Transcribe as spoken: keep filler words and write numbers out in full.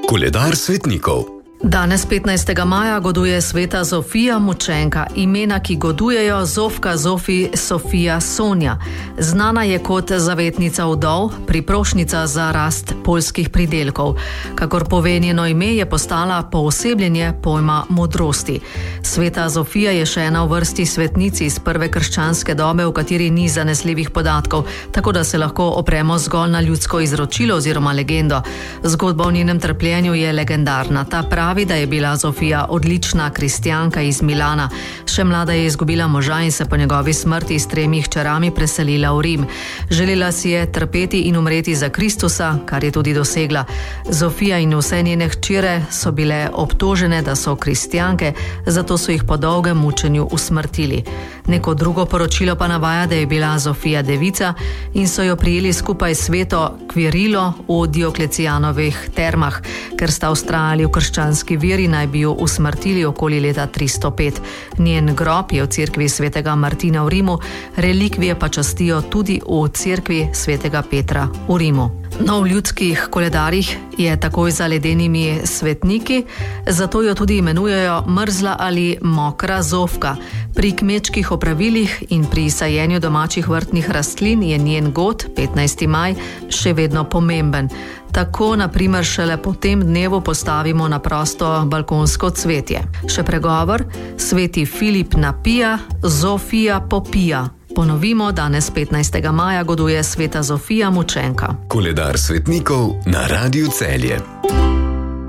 Koledar svetnikov. Danes petnajstega maja goduje sveta Zofija Mučenka, imena, ki godujejo: Zofka, Zofi, Sofija, Sonja. Znana je kot zavetnica vdov, priprošnica za rast poljskih pridelkov. Kakor pove njeno ime, je postala poosebljenje pojma modrosti. Sveta Zofija je še ena v vrsti svetnic iz prve krščanske dobe, v kateri ni zanesljivih podatkov, tako da se lahko opremo zgolj na ljudsko izročilo oziroma legendo. Zgodba o njenem trpljenju je legendarna. Ta pravi, da je bila Zofija odlična kristjanka iz Milana. Še mlada je izgubila moža in se po njegovi smrti s tremi hčerami preselila v Rim. Želela si je trpeti in umreti za Kristusa, kar je tudi dosegla. Zofija in vse njene hčere so bile obtožene, da so kristjanke, zato so jih po dolgem mučenju usmrtili. Neko drugo poročilo pa navaja, da je bila Zofija devica in so jo prijeli skupaj s sveto Kvirilo v Dioklecijanovih termah, ker sta vztrajali v krščanski veri, naj bi jo usmrtili okoli leta tristo pet. Njen grob je v cerkvi svetega Martina v Rimu, relikvije pa častijo tudi v cerkvi svetega Petra v Rimu. No, v ljudskih koledarjih je takoj za ledenimi svetniki, zato jo tudi imenujejo mrzla ali mokra Zofka. Pri kmečkih opravilih in pri sajenju domačih vrtnih rastlin je njen god, petnajsti maj, še vedno pomemben. Tako, na primer, šele po tem dnevu postavimo na prosto balkonsko cvetje. Še pregovor: sveti Filip napija, Zofija popija. Ponovimo, danes petnajstega maja goduje sveta Zofija Mučenka. Koledar svetnikov na Radiu Celje.